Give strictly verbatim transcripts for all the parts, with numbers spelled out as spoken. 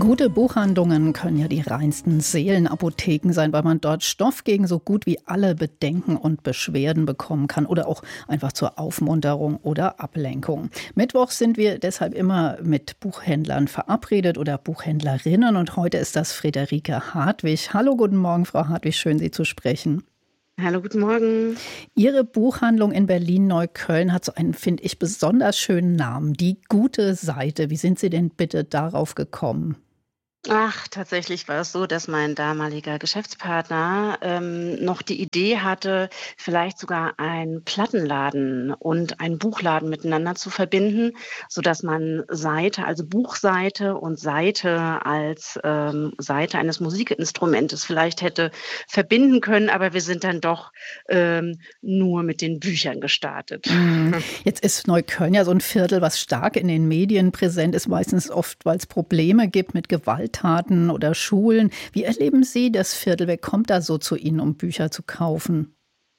Gute Buchhandlungen können ja die reinsten Seelenapotheken sein, weil man dort Stoff gegen so gut wie alle Bedenken und Beschwerden bekommen kann oder auch einfach zur Aufmunterung oder Ablenkung. Mittwochs sind wir deshalb immer mit Buchhändlern verabredet oder Buchhändlerinnen und heute ist das Friederike Hartwig. Hallo, guten Morgen, Frau Hartwig, schön Sie zu sprechen. Hallo, guten Morgen. Ihre Buchhandlung in Berlin-Neukölln hat so einen, finde ich, besonders schönen Namen, die Gute Seite. Wie sind Sie denn bitte darauf gekommen? Ach, tatsächlich war es so, dass mein damaliger Geschäftspartner ähm, noch die Idee hatte, vielleicht sogar einen Plattenladen und einen Buchladen miteinander zu verbinden, sodass man Seite, also Buchseite und Seite als ähm, Seite eines Musikinstrumentes vielleicht hätte verbinden können. Aber wir sind dann doch ähm, nur mit den Büchern gestartet. Mm, Jetzt ist Neukölln ja so ein Viertel, was stark in den Medien präsent ist, meistens oft, weil es Probleme gibt mit Gewalttaten oder Schulen. Wie erleben Sie das Viertel? Wer kommt da so zu Ihnen, um Bücher zu kaufen?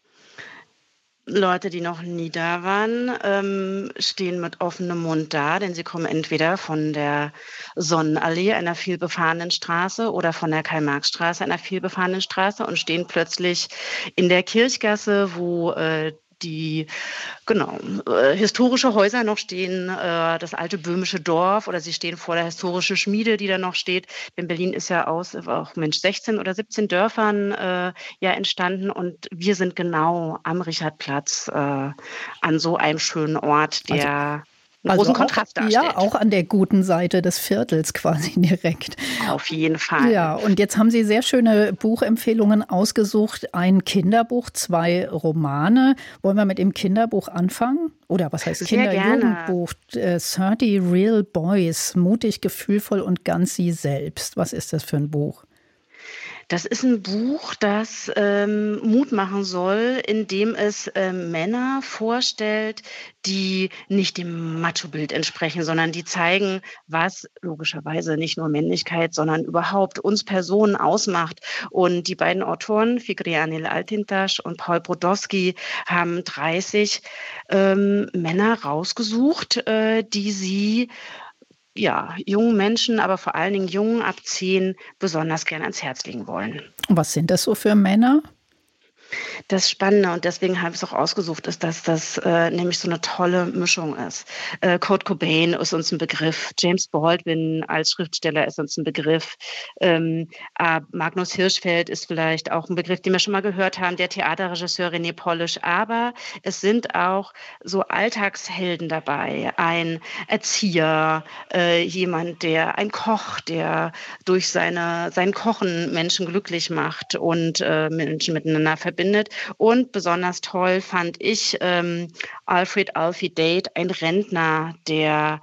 Leute, die noch nie da waren, ähm, stehen mit offenem Mund da, denn sie kommen entweder von der Sonnenallee, einer vielbefahrenen Straße, oder von der Karl-Marx-Straße, einer vielbefahrenen Straße, und stehen plötzlich in der Kirchgasse, wo äh, die genau äh, historische Häuser noch stehen, äh, das alte böhmische Dorf, oder sie stehen vor der historischen Schmiede, die da noch steht. Denn Berlin ist ja aus auch Mensch sechzehn oder siebzehn Dörfern äh, ja entstanden, und wir sind genau am Richardplatz äh, an so einem schönen Ort, Also, der einen also großen auch, Kontrast ja, darstellt. auch an der guten Seite des Viertels quasi direkt. Auf jeden Fall. Ja, und jetzt haben Sie sehr schöne Buchempfehlungen ausgesucht. Ein Kinderbuch, zwei Romane. Wollen wir mit dem Kinderbuch anfangen? Oder was heißt Sehr gerne. Kinder-Jugendbuch? Äh, dreißig Real Boys, mutig, gefühlvoll und ganz sie selbst. Was ist das für ein Buch? Das ist ein Buch, das ähm, Mut machen soll, indem es ähm, Männer vorstellt, die nicht dem Macho-Bild entsprechen, sondern die zeigen, was logischerweise nicht nur Männlichkeit, sondern überhaupt uns Personen ausmacht. Und die beiden Autoren, Fikri Anil Altintaş und Paul Brodowski, haben dreißig ähm, Männer rausgesucht, äh, die sie ja, jungen Menschen, aber vor allen Dingen Jungen ab zehn besonders gern ans Herz legen wollen. Was sind das so für Männer? Das Spannende, und deswegen habe ich es auch ausgesucht, ist, dass das äh, nämlich so eine tolle Mischung ist. Äh, Kurt Cobain ist uns ein Begriff, James Baldwin als Schriftsteller ist uns ein Begriff, ähm, äh, Magnus Hirschfeld ist vielleicht auch ein Begriff, den wir schon mal gehört haben, der Theaterregisseur René Polish, aber es sind auch so Alltagshelden dabei, ein Erzieher, äh, jemand, der, ein Koch, der durch seine, sein Kochen Menschen glücklich macht und äh, Menschen miteinander verbindet. Und besonders toll fand ich ähm, Alfred Alfie Date, ein Rentner, der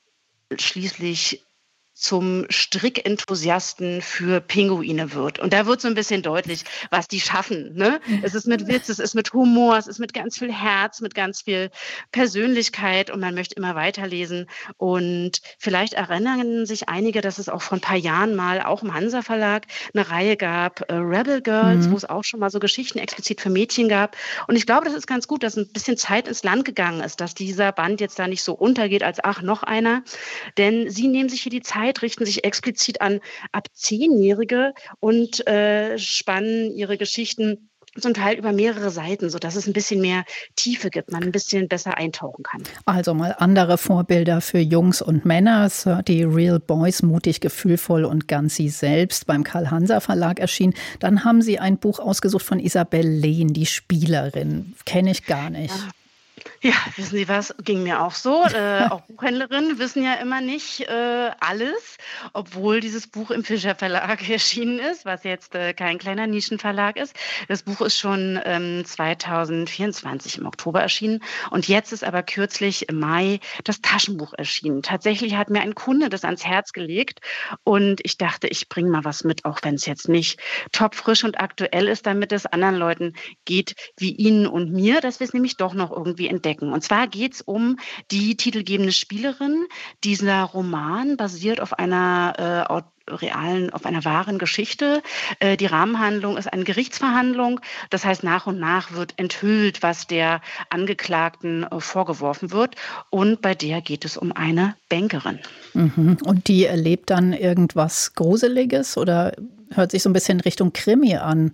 schließlich zum Strickenthusiasten für Pinguine wird. Und da wird so ein bisschen deutlich, was die schaffen. Ne? Es ist mit Witz, es ist mit Humor, es ist mit ganz viel Herz, mit ganz viel Persönlichkeit, und man möchte immer weiterlesen. Und vielleicht erinnern sich einige, dass es auch vor ein paar Jahren mal auch im Hansa Verlag eine Reihe gab, äh, Rebel Girls, Mhm. wo es auch schon mal so Geschichten explizit für Mädchen gab. Und ich glaube, das ist ganz gut, dass ein bisschen Zeit ins Land gegangen ist, dass dieser Band jetzt da nicht so untergeht als, ach, noch einer. Denn sie nehmen sich hier die Zeit, richten sich explizit an ab zehnjährige und äh, spannen ihre Geschichten zum Teil über mehrere Seiten, sodass es ein bisschen mehr Tiefe gibt, man ein bisschen besser eintauchen kann. Also mal andere Vorbilder für Jungs und Männer. dreißig Real Boys, mutig, gefühlvoll und ganz sie selbst, beim Karl-Hanser Verlag erschienen. Dann haben Sie ein Buch ausgesucht von Isabel Lehn, die Spielerin. Kenne ich gar nicht. Ja. Ja, wissen Sie was, ging mir auch so. Äh, auch Buchhändlerinnen wissen ja immer nicht äh, alles, obwohl dieses Buch im Fischer Verlag erschienen ist, was jetzt äh, kein kleiner Nischenverlag ist. Das Buch ist schon ähm, zweitausendvierundzwanzig im Oktober erschienen, und jetzt ist aber kürzlich im Mai das Taschenbuch erschienen. Tatsächlich hat mir ein Kunde das ans Herz gelegt, und ich dachte, ich bringe mal was mit, auch wenn es jetzt nicht topfrisch und aktuell ist, damit es anderen Leuten geht wie Ihnen und mir, dass wir es nämlich doch noch irgendwie entdecken. Und zwar geht es um die titelgebende Spielerin. Dieser Roman basiert auf einer äh, realen, auf einer wahren Geschichte. Äh, die Rahmenhandlung ist eine Gerichtsverhandlung. Das heißt, nach und nach wird enthüllt, was der Angeklagten äh, vorgeworfen wird. Und bei der geht es um eine Bankerin. Mhm. Und die erlebt dann irgendwas Gruseliges oder hört sich so ein bisschen Richtung Krimi an?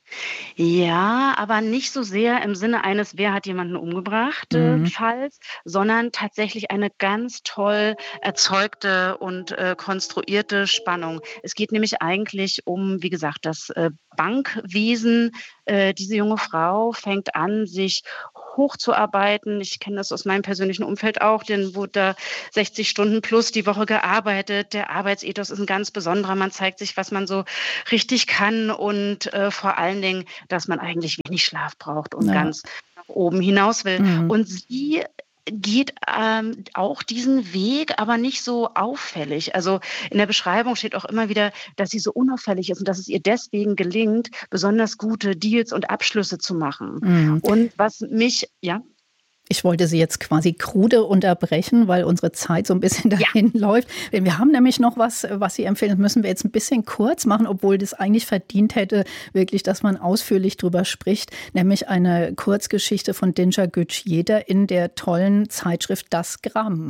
Ja, aber nicht so sehr im Sinne eines, wer hat jemanden umgebracht, äh, Mhm. Falls, sondern tatsächlich eine ganz toll erzeugte und äh, konstruierte Spannung. Es geht nämlich eigentlich um, wie gesagt, das äh, Bankwesen. Äh, diese junge Frau fängt an, sich hochzuarbeiten. Ich kenne das aus meinem persönlichen Umfeld auch, denn wurde da sechzig Stunden plus die Woche gearbeitet. Der Arbeitsethos ist ein ganz besonderer. Man zeigt sich, was man so richtig kann und äh, vor allen Dingen, dass man eigentlich wenig Schlaf braucht und Ja. ganz nach oben hinaus will. Mhm. Und sie geht ähm, auch diesen Weg, aber nicht so auffällig. Also in der Beschreibung steht auch immer wieder, dass sie so unauffällig ist und dass es ihr deswegen gelingt, besonders gute Deals und Abschlüsse zu machen. Mhm. Und was mich, ja, Ich wollte Sie jetzt quasi krude unterbrechen, weil unsere Zeit so ein bisschen ja, dahin läuft. Wir haben nämlich noch was, was Sie empfehlen. Das müssen wir jetzt ein bisschen kurz machen, obwohl das eigentlich verdient hätte, wirklich, dass man ausführlich drüber spricht. Nämlich eine Kurzgeschichte von Dinja Güç-Jeder in der tollen Zeitschrift Das Gramm.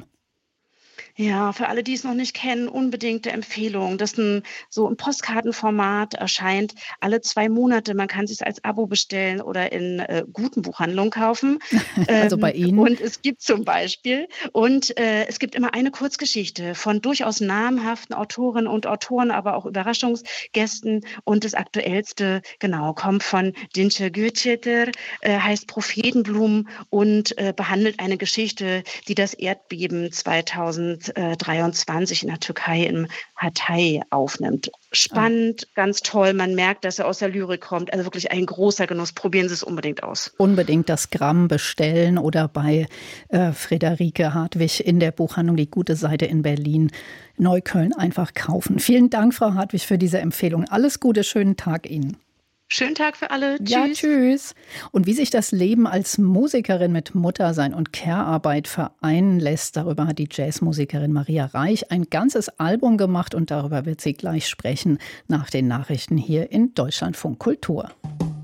Ja, für alle, die es noch nicht kennen, unbedingte Empfehlung. Das ein, so im Postkartenformat erscheint alle zwei Monate. Man kann es sich als Abo bestellen oder in äh, guten Buchhandlungen kaufen. Also bei Ähm, Ihnen. und es gibt zum Beispiel, und äh, es gibt immer eine Kurzgeschichte von durchaus namhaften Autorinnen und Autoren, aber auch Überraschungsgästen. Und das aktuellste, genau, kommt von Dinçe Güçeder, äh, heißt Prophetenblumen und äh, behandelt eine Geschichte, die das Erdbeben zweitausenddreiundzwanzig in der Türkei im Hatay aufnimmt. Ah. Spannend, ganz toll. Man merkt, dass er aus der Lyrik kommt. Also wirklich ein großer Genuss. Probieren Sie es unbedingt aus. Unbedingt das Gramm bestellen oder bei äh, Friederike Hartwig in der Buchhandlung Die Gute Seite in Berlin, Neukölln einfach kaufen. Vielen Dank, Frau Hartwig, für diese Empfehlung. Alles Gute, schönen Tag Ihnen. Schönen Tag für alle. Ja, Tschüss. tschüss. Und wie sich das Leben als Musikerin mit Muttersein und Care-Arbeit vereinen lässt, darüber hat die Jazzmusikerin Maria Reich ein ganzes Album gemacht und darüber wird sie gleich sprechen nach den Nachrichten hier in Deutschlandfunk Kultur.